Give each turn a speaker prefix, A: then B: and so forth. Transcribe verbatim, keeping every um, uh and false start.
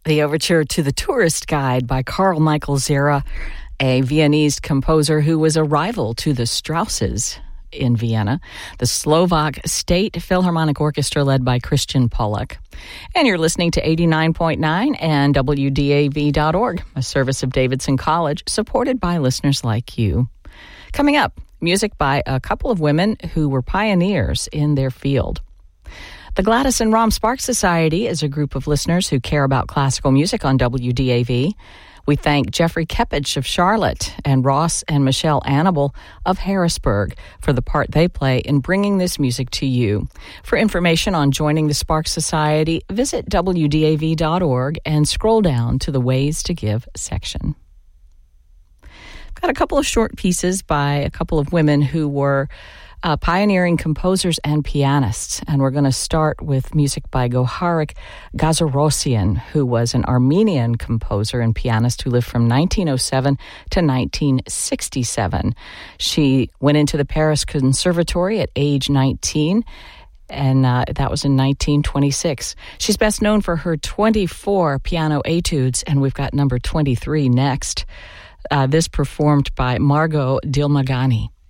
A: The overture to The Tourist Guide by Carl Michael Zera, a Viennese composer who was a rival to the Strausses in Vienna, the Slovak State Philharmonic Orchestra led by Christian Pollack. And you're listening to eighty-nine point nine and W D A V dot org, a service of Davidson College, supported by listeners like you. Coming up, music by a couple of women who were pioneers in their field. The Gladys and Rom Sparks Society is a group of listeners who care about classical music on W D A V. We thank Jeffrey Kepich of Charlotte and Ross and Michelle Annable of Harrisburg for the part they play in bringing this music to you. For information on joining the Sparks Society, visit W D A V dot org and scroll down to the Ways to Give section. I've got a couple of short pieces by a couple of women who were Uh, pioneering composers and pianists. And we're going to start with music by Goharik Gazarossian, who was an Armenian composer and pianist who lived from nineteen oh seven to nineteen sixty-seven. She went into the Paris Conservatory at age nineteen, and uh, that was in nineteen twenty-six. She's best known for her twenty-four piano etudes, and we've got number twenty-three next. Uh, this performed by Margot Dilmagani.